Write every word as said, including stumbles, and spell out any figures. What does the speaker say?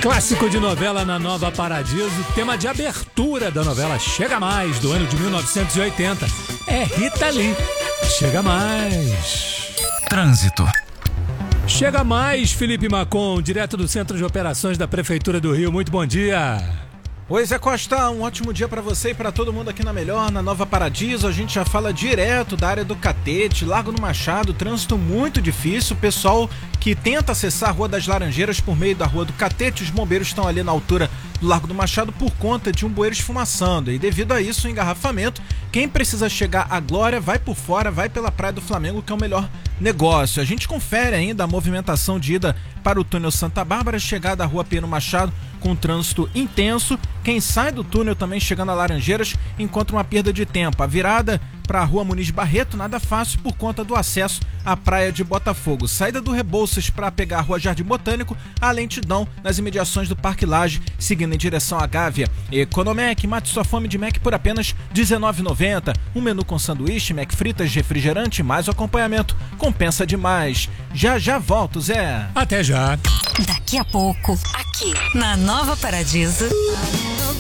Clássico de novela na Nova Paradiso, tema de abertura da novela Chega Mais, do ano de mil novecentos e oitenta. É Rita Lee. Chega mais. Trânsito. Chega mais, Felipe Macon, direto do Centro de Operações da Prefeitura do Rio. Muito bom dia. Oi, Zé Costa, um ótimo dia para você e para todo mundo aqui na Melhor, na Nova Paradiso. A gente já fala direto da área do Catete, Largo do Machado, trânsito muito difícil. O pessoal que tenta acessar a Rua das Laranjeiras por meio da Rua do Catete, os bombeiros estão ali na altura do Largo do Machado por conta de um bueiro esfumaçando. E devido a isso, o engarrafamento, quem precisa chegar à Glória vai por fora, vai pela Praia do Flamengo, que é o melhor negócio. A gente confere ainda a movimentação de ida para o túnel Santa Bárbara, chegada à Rua Pedro Machado com trânsito intenso. Quem sai do túnel também chegando a Laranjeiras encontra uma perda de tempo. A virada para a Rua Muniz Barreto nada fácil por conta do acesso à Praia de Botafogo. Saída do Rebouças para pegar a Rua Jardim Botânico, a lentidão nas imediações do Parque Lage, seguindo em direção à Gávea. Economec, mate sua fome de Mac por apenas dezenove reais e noventa centavos. Um menu com sanduíche, Mac fritas, refrigerante, mais o acompanhamento. Compensa demais. Já já volto, Zé. Até já. Daqui a pouco, aqui na Nova Paradiso.